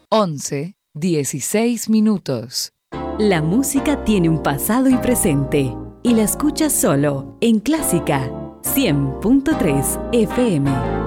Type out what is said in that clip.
11:16. La música tiene un pasado y presente, y la escuchas solo en Clásica 100.3 FM.